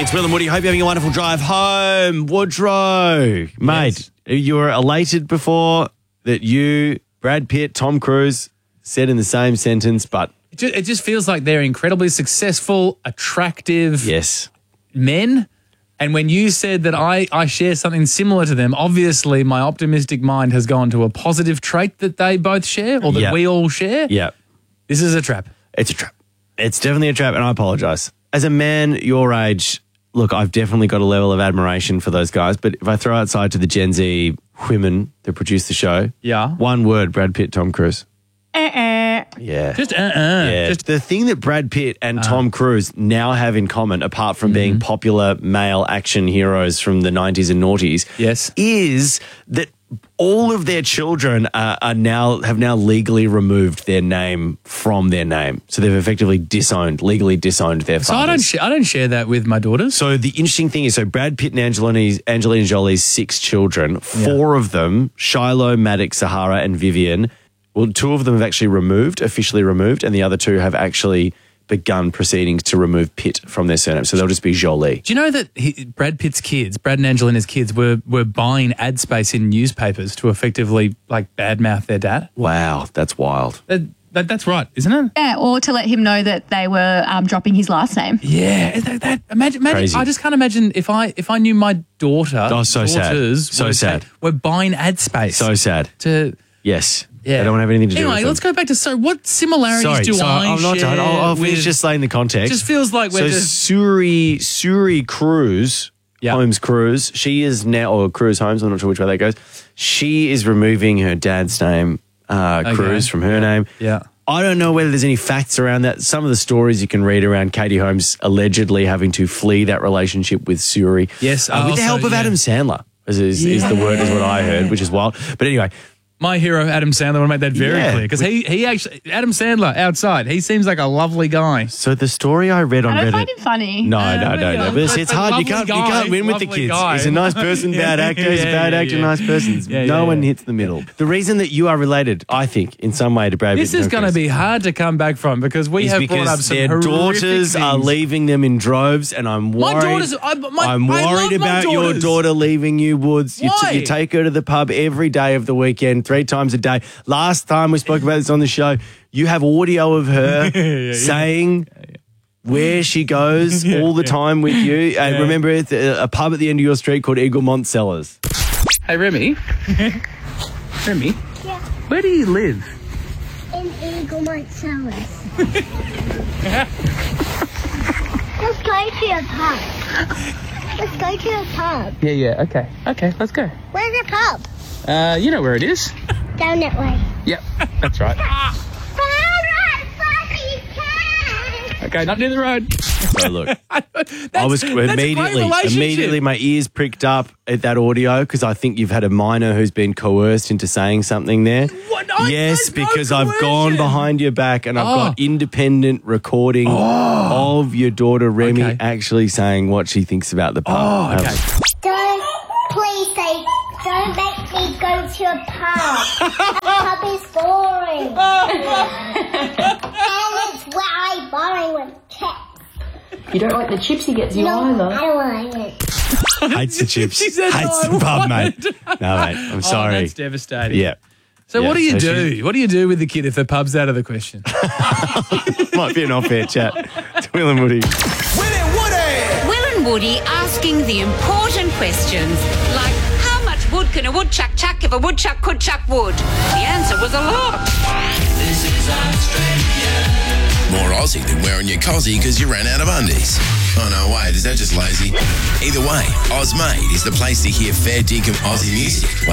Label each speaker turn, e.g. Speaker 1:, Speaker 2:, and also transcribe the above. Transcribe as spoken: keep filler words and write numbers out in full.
Speaker 1: It's Will and Woody. Hope you're having a wonderful drive home. Woodrow, mate, yes. You were elated before that you, Brad Pitt, Tom Cruise said in the same sentence, but...
Speaker 2: It just, it just feels like they're incredibly successful, attractive
Speaker 1: yes.
Speaker 2: men. And when you said that I, I share something similar to them, obviously my optimistic mind has gone to a positive trait that they both share or that
Speaker 1: yep.
Speaker 2: we all share.
Speaker 1: Yeah.
Speaker 2: This is a trap.
Speaker 1: It's a trap. It's definitely a trap, and I apologise. As a man your age... Look, I've definitely got a level of admiration for those guys, but if I throw outside to the Gen Z women that produce the show,
Speaker 2: yeah,
Speaker 1: one word, Brad Pitt, Tom Cruise.
Speaker 2: Uh-uh.
Speaker 1: Yeah.
Speaker 2: Just uh-uh.
Speaker 1: Yeah.
Speaker 2: Just
Speaker 1: the thing that Brad Pitt and uh. Tom Cruise now have in common, apart from mm-hmm. being popular male action heroes from the nineties and noughties,
Speaker 2: yes,
Speaker 1: is that all of their children are, are now have now legally removed their name from their name. So they've effectively disowned, legally disowned their fathers.
Speaker 2: So I don't, sh- I don't share that with my daughters.
Speaker 1: So the interesting thing is, so Brad Pitt and Angelina, Angelina Jolie's six children, four yeah. of them, Shiloh, Maddox, Sahara, and Vivian, well, two of them have actually removed, officially removed, and the other two have actually begun proceedings to remove Pitt from their surname. So they'll just be Jolie.
Speaker 2: Do you know that he, Brad Pitt's kids, Brad and Angelina's kids, were were buying ad space in newspapers to effectively like badmouth their dad?
Speaker 1: Wow, that's wild.
Speaker 2: That, that, that's right, isn't it?
Speaker 3: Yeah, or to let him know that they were um, dropping his last name.
Speaker 2: Yeah, that, that, imagine, imagine
Speaker 1: Crazy.
Speaker 2: I just can't imagine if I if I knew my daughter,
Speaker 1: oh, so
Speaker 2: daughters,
Speaker 1: sad. So
Speaker 2: were,
Speaker 1: sad.
Speaker 2: were buying ad space.
Speaker 1: So sad.
Speaker 2: To
Speaker 1: yes.
Speaker 2: Yeah.
Speaker 1: They don't have anything to do
Speaker 2: anyway,
Speaker 1: with it.
Speaker 2: Anyway, let's go back to, so what similarities
Speaker 1: Sorry,
Speaker 2: do
Speaker 1: so
Speaker 2: I
Speaker 1: I'm not
Speaker 2: share
Speaker 1: done. I'll, I'll finish
Speaker 2: with,
Speaker 1: just laying the context.
Speaker 2: It just feels like we're
Speaker 1: so
Speaker 2: just...
Speaker 1: Suri, Suri Cruz,
Speaker 2: yep.
Speaker 1: Holmes Cruz, she is now, or Cruz Holmes, I'm not sure which way that goes. She is removing her dad's name, uh, okay. Cruz, from her
Speaker 2: yeah.
Speaker 1: name.
Speaker 2: Yeah.
Speaker 1: I don't know whether there's any facts around that. Some of the stories you can read around Katie Holmes allegedly having to flee that relationship with Suri.
Speaker 2: Yes.
Speaker 1: Uh, with
Speaker 2: also,
Speaker 1: the help of
Speaker 2: yeah.
Speaker 1: Adam Sandler, is, is,
Speaker 2: yeah.
Speaker 1: is the word, is what I heard, which is wild. But anyway...
Speaker 2: My hero, Adam Sandler, I want to make that very
Speaker 1: yeah.
Speaker 2: clear because he, he actually, Adam Sandler outside, he seems like a lovely guy.
Speaker 1: So the story I read on
Speaker 3: I don't
Speaker 1: Reddit.
Speaker 3: find him funny.
Speaker 1: No,
Speaker 2: uh,
Speaker 1: no, no, no. But it's, it's hard. You can't,
Speaker 2: guy,
Speaker 1: you can't win with the kids.
Speaker 2: guy.
Speaker 1: He's a nice person, bad actor. He's a
Speaker 2: yeah,
Speaker 1: bad
Speaker 2: yeah,
Speaker 1: actor,
Speaker 2: yeah.
Speaker 1: nice person.
Speaker 2: Yeah,
Speaker 1: no
Speaker 2: yeah,
Speaker 1: one
Speaker 2: yeah.
Speaker 1: hits the middle. The reason that you are related, I think, in some way to Brad Pitt.
Speaker 2: This is going to be hard to come back from because we
Speaker 1: is
Speaker 2: have
Speaker 1: because
Speaker 2: brought up some
Speaker 1: their
Speaker 2: horrific
Speaker 1: daughters
Speaker 2: things.
Speaker 1: are leaving them in droves, and I'm worried.
Speaker 2: My daughters, I, my,
Speaker 1: I'm
Speaker 2: I
Speaker 1: worried
Speaker 2: love my
Speaker 1: about your
Speaker 2: daughters.
Speaker 1: daughter leaving you, Woods. You,
Speaker 2: Why?
Speaker 1: t- you take her to the pub every day of the weekend, three times a day. Last time we spoke about this on the show, you have audio of her
Speaker 2: yeah, yeah,
Speaker 1: saying
Speaker 2: yeah, yeah.
Speaker 1: where she goes
Speaker 2: yeah,
Speaker 1: all the
Speaker 2: yeah.
Speaker 1: time with you. And
Speaker 2: yeah.
Speaker 1: remember, it's a, a pub at the end of your street called Eaglemont Cellars.
Speaker 2: Hey, Remy. Remy?
Speaker 4: Yeah.
Speaker 2: Where do you live?
Speaker 4: In Eaglemont Cellars. Let's go to a pub. Let's go to a pub.
Speaker 2: Yeah, yeah, okay. Okay, let's go.
Speaker 4: Where's the pub?
Speaker 2: Uh, you know where it is.
Speaker 4: Down that way.
Speaker 2: Yep, that's right. Okay, not near the road.
Speaker 1: So look,
Speaker 2: that's,
Speaker 1: I was
Speaker 2: that's a great
Speaker 1: immediately,
Speaker 2: relationship.
Speaker 1: immediately my ears pricked up at that audio because I think you've had a minor who's been coerced into saying something there.
Speaker 2: What? I,
Speaker 1: Yes,
Speaker 2: no
Speaker 1: because I've
Speaker 2: coercion.
Speaker 1: gone behind your back and I've
Speaker 2: Oh.
Speaker 1: got independent recording
Speaker 2: Oh.
Speaker 1: of your daughter Remy
Speaker 2: Okay.
Speaker 1: actually saying what she thinks about the pub.
Speaker 2: Oh, okay.
Speaker 4: Don't, please say, don't make me go to a pub. A pub is boring. And it's where I borrow with chips.
Speaker 5: You don't like the chips he gets you
Speaker 4: No,
Speaker 5: either.
Speaker 4: I don't like it.
Speaker 1: Hates the chips.
Speaker 2: She said,
Speaker 1: Hates
Speaker 2: "No,
Speaker 1: the
Speaker 2: I
Speaker 1: pub, mate.
Speaker 2: won't."
Speaker 1: No, mate. I'm
Speaker 2: Oh,
Speaker 1: sorry.
Speaker 2: that's devastating.
Speaker 1: Yeah.
Speaker 2: So
Speaker 1: Yeah,
Speaker 2: what do you
Speaker 1: so
Speaker 2: do?
Speaker 1: she's-
Speaker 2: What do you do with the kid if the pub's out of the question?
Speaker 1: Might be an off-air chat. To Will and Woody.
Speaker 6: Will and Woody asking the important questions like how much wood can a woodchuck chuck if a woodchuck could chuck wood? The answer was a lot.
Speaker 7: More Aussie than wearing your cozzy because you ran out of undies. Oh no, wait, is that just lazy? Either way, Ozmade is the place to hear fair dinkum Aussie music.